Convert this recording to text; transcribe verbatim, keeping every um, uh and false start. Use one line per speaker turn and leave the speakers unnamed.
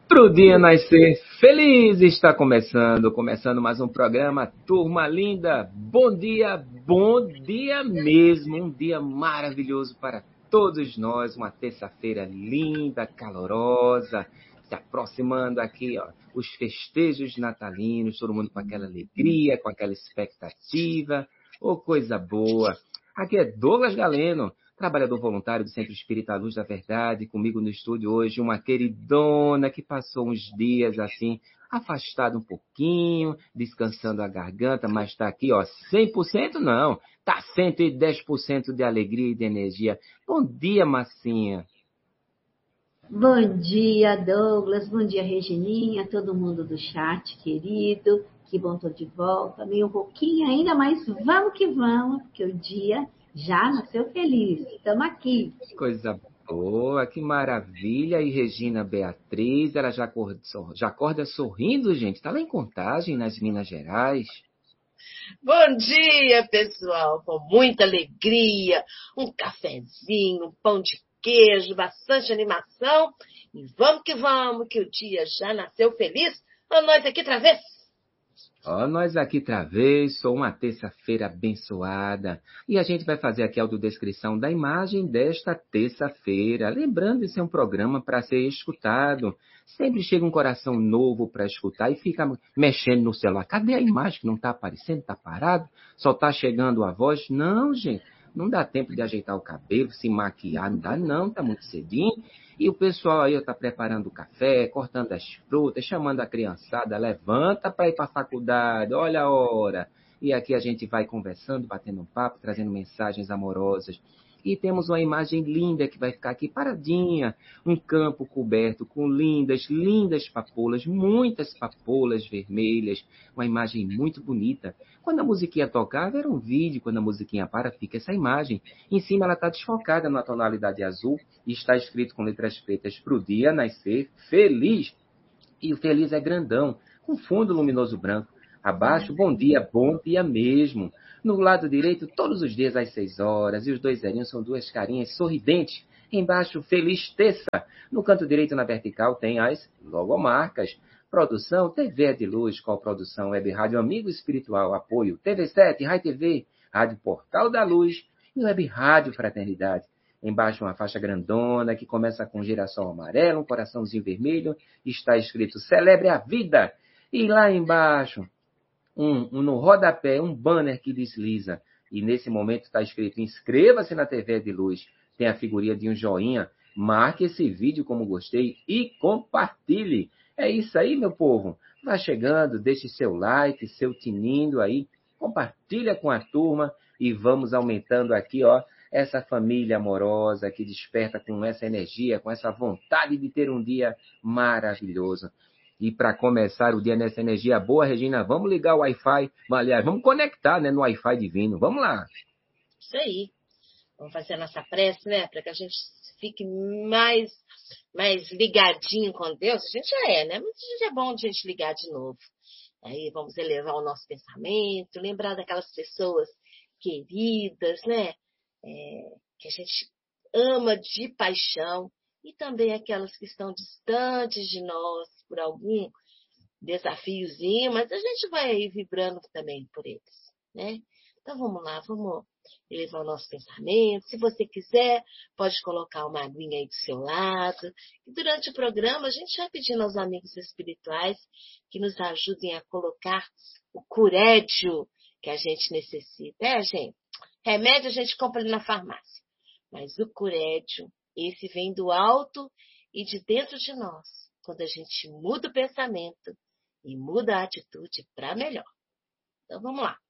Pro dia nascer feliz está começando, começando mais um programa, turma linda, bom dia, bom dia mesmo, um dia maravilhoso para todos nós, uma terça-feira linda, calorosa, se aproximando aqui, ó, os festejos natalinos, todo mundo com aquela alegria, com aquela expectativa, ô coisa boa. Aqui é Douglas Galeno, trabalhador voluntário do Centro Espírita Luz da Verdade, comigo no estúdio hoje, uma queridona que passou uns dias assim, afastada um pouquinho, descansando a garganta, mas está aqui, ó, cem por cento não, está cento e dez por cento de alegria e de energia. Bom dia, Massinha.
Bom dia, Douglas, bom dia, Regininha, todo mundo do chat, querido, que bom tô de volta, meio rouquinha ainda, mas vamos que vamos, porque o dia já nasceu feliz, estamos aqui.
Coisa boa, que maravilha. E Regina Beatriz, ela já acorda, já acorda sorrindo, gente. Está lá em Contagem, nas Minas Gerais.
Bom dia, pessoal. Com muita alegria, um cafezinho, um pão de queijo, bastante animação. E vamos que vamos, que o dia já nasceu feliz. A nós aqui outra vez.
Ó, nós aqui outra vez, sou uma terça-feira abençoada. E a gente vai fazer aqui a audiodescrição da imagem desta terça-feira. Lembrando, isso é um programa para ser escutado. Sempre chega um coração novo para escutar e fica mexendo no celular. Cadê a imagem que não está aparecendo? Está parado? Só está chegando a voz? Não, gente. Não dá tempo de ajeitar o cabelo, se maquiar, não dá não, está muito cedinho. E o pessoal aí está preparando o café, cortando as frutas, chamando a criançada, levanta para ir para a faculdade, olha a hora. E aqui a gente vai conversando, batendo um papo, trazendo mensagens amorosas. E temos uma imagem linda que vai ficar aqui paradinha, um campo coberto com lindas, lindas papoulas, muitas papoulas vermelhas, uma imagem muito bonita. Quando a musiquinha tocava, era um vídeo, quando a musiquinha para, fica essa imagem. Em cima ela está desfocada na tonalidade azul e está escrito com letras pretas, pro dia nascer feliz. E o feliz é grandão, com fundo luminoso branco. Abaixo, bom dia, bom dia mesmo. No lado direito, todos os dias às seis horas. E os dois zerinhos são duas carinhas sorridentes. Embaixo, feliz terça. No canto direito, na vertical, tem as logomarcas. Produção, T V é de Luz, Coprodução, Web Rádio Amigo Espiritual, apoio, T V sete, Rai T V, Rádio Portal da Luz e Web Rádio Fraternidade. Embaixo uma faixa grandona que começa com um girassol amarelo, um coraçãozinho vermelho, está escrito Celebre a Vida. E lá embaixo, um, um, no rodapé, um banner que desliza. E nesse momento está escrito Inscreva-se na T V de Luz. Tem a figurinha de um joinha. Marque esse vídeo como gostei e compartilhe. É isso aí, meu povo. Vá chegando, deixe seu like, seu tinindo aí. Compartilha com a turma e vamos aumentando aqui, ó, essa família amorosa que desperta com essa energia, com essa vontade de ter um dia maravilhoso. E para começar o dia nessa energia boa, Regina, vamos ligar o Wi-Fi. Aliás, vamos conectar, né, no Wi-Fi divino. Vamos lá.
Isso aí. Vamos fazer a nossa prece, né? Para que a gente fique mais, mais ligadinho com Deus. A gente já é, né? Mas a gente é bom de a gente ligar de novo. Aí vamos elevar o nosso pensamento, lembrar daquelas pessoas queridas, né? É, que a gente ama de paixão, e também aquelas que estão distantes de nós por algum desafiozinho, mas a gente vai aí vibrando também por eles, né? Então vamos lá, vamos elevar o nosso pensamento. Se você quiser, pode colocar uma aguinha aí do seu lado. E durante o programa a gente vai pedindo aos amigos espirituais que nos ajudem a colocar o curédio que a gente necessita, é, gente? Remédio a gente compra ali na farmácia. Mas o curédio, esse vem do alto e de dentro de nós. Quando a gente muda o pensamento e muda a atitude para melhor. Então vamos lá.